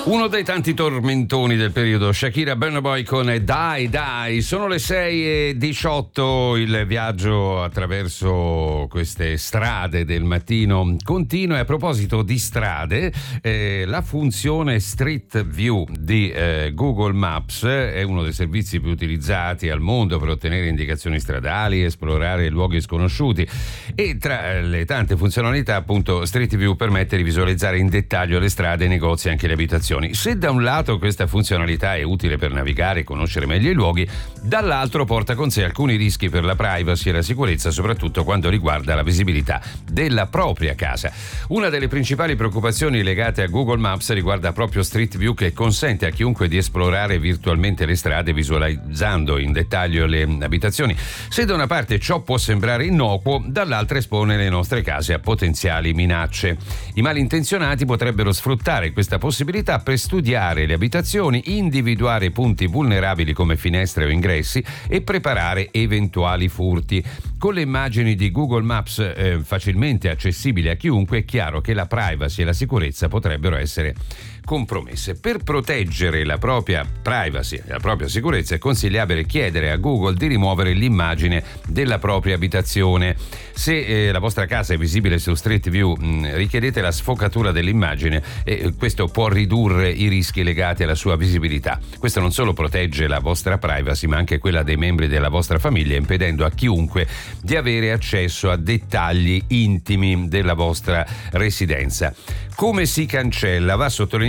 Uno dei tanti tormentoni del periodo, Shakira Burna Boy con Dai Dai. Sono le 6:18, il viaggio attraverso queste strade del mattino continua. E a proposito di strade, la funzione Street View di Google Maps è uno dei servizi più utilizzati al mondo per ottenere indicazioni stradali e esplorare luoghi sconosciuti. E tra le tante funzionalità, appunto, Street View permette di visualizzare in dettaglio le strade, i negozi e anche le abitazioni. Se da un lato questa funzionalità è utile per navigare e conoscere meglio i luoghi, dall'altro porta con sé alcuni rischi per la privacy e la sicurezza, soprattutto quando riguarda la visibilità della propria casa. Una delle principali preoccupazioni legate a Google Maps riguarda proprio Street View, che consente a chiunque di esplorare virtualmente le strade visualizzando in dettaglio le abitazioni. Se da una parte ciò può sembrare innocuo, dall'altra espone le nostre case a potenziali minacce. I malintenzionati potrebbero sfruttare questa possibilità per studiare le abitazioni, individuare punti vulnerabili come finestre o ingressi e preparare eventuali furti. Con le immagini di Google Maps facilmente accessibili a chiunque, è chiaro che la privacy e la sicurezza potrebbero essere compromesse. Per proteggere la propria privacy e la propria sicurezza è consigliabile chiedere a Google di rimuovere l'immagine della propria abitazione. Se la vostra casa è visibile su Street View, richiedete la sfocatura dell'immagine e questo può ridurre i rischi legati alla sua visibilità. Questo non solo protegge la vostra privacy, ma anche quella dei membri della vostra famiglia, impedendo a chiunque di avere accesso a dettagli intimi della vostra residenza. Come si cancella? Va sottolineato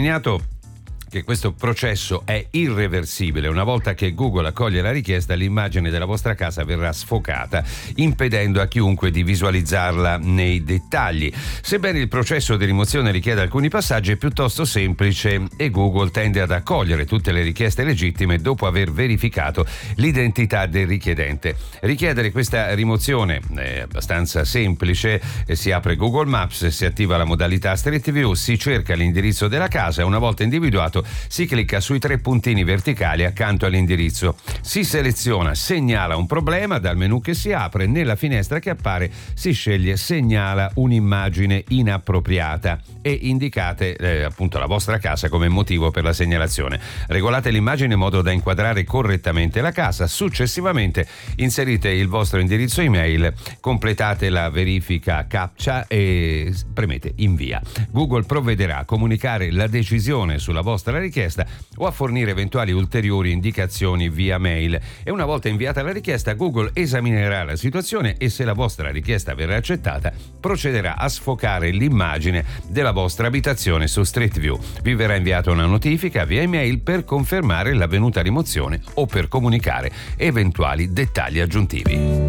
che questo processo è irreversibile. Una volta che Google accoglie la richiesta, l'immagine della vostra casa verrà sfocata, impedendo a chiunque di visualizzarla nei dettagli. Sebbene il processo di rimozione richieda alcuni passaggi, è piuttosto semplice e Google tende ad accogliere tutte le richieste legittime dopo aver verificato l'identità del richiedente. Richiedere questa rimozione è abbastanza semplice. Si apre Google Maps, si attiva la modalità Street View, si cerca l'indirizzo della casa e una volta individuato si clicca sui 3 puntini verticali accanto all'indirizzo. Si seleziona Segnala un problema dal menu che si apre. Nella finestra che appare si sceglie Segnala un'immagine inappropriata e indicate appunto la vostra casa come motivo per la segnalazione. Regolate l'immagine in modo da inquadrare correttamente la casa. Successivamente inserite il vostro indirizzo email, completate la verifica CAPTCHA e premete invia. Google provvederà a comunicare la decisione sulla vostra richiesta o a fornire eventuali ulteriori indicazioni via mail, e una volta inviata la richiesta Google esaminerà la situazione e, se la vostra richiesta verrà accettata, procederà a sfocare l'immagine della vostra abitazione su Street View. Vi verrà inviata una notifica via email per confermare l'avvenuta rimozione o per comunicare eventuali dettagli aggiuntivi.